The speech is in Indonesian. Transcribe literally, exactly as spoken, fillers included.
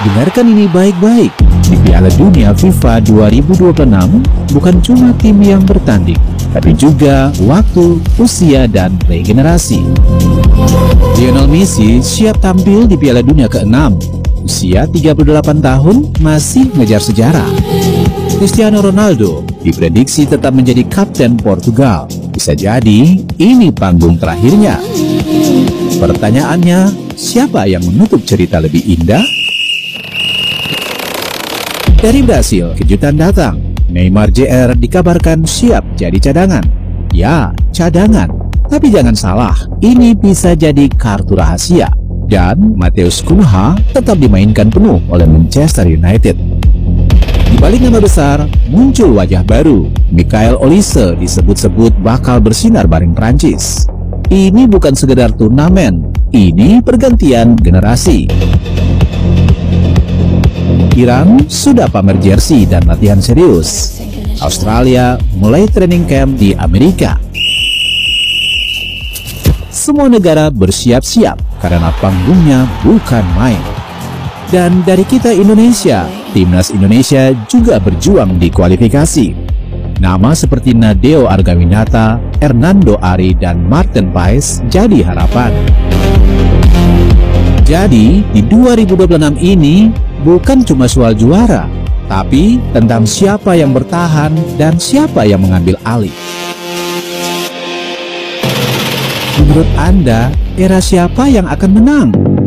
Dengarkan ini baik-baik. Di Piala Dunia FIFA dua ribu dua puluh enam, bukan cuma tim yang bertanding, tapi juga waktu, usia, dan regenerasi. Lionel Messi siap tampil di Piala Dunia keenam. Usia tiga puluh delapan tahun, masih ngejar sejarah. Cristiano Ronaldo diprediksi tetap menjadi kapten Portugal. Bisa jadi ini panggung terakhirnya. Pertanyaannya, siapa yang menutup cerita lebih indah? Dari Brasil, kejutan datang. Neymar Junior dikabarkan siap jadi cadangan. Ya, cadangan. Tapi jangan salah, ini bisa jadi kartu rahasia. Dan Matheus Cunha tetap dimainkan penuh oleh Manchester United. Di balik nama besar, muncul wajah baru. Michael Olise disebut-sebut bakal bersinar bareng Prancis. Ini bukan sekedar turnamen, ini pergantian generasi. Iran sudah pamer jersey dan latihan serius. Australia mulai training camp di Amerika. Semua negara bersiap-siap karena panggungnya bukan main. Dan dari kita Indonesia, Timnas Indonesia juga berjuang di kualifikasi. Nama seperti Nadeo Argawinata, Hernando Ari, dan Martin Paes jadi harapan. Jadi, di dua ribu dua puluh enam ini bukan cuma soal juara, tapi tentang siapa yang bertahan dan siapa yang mengambil alih. Menurut Anda, era siapa yang akan menang?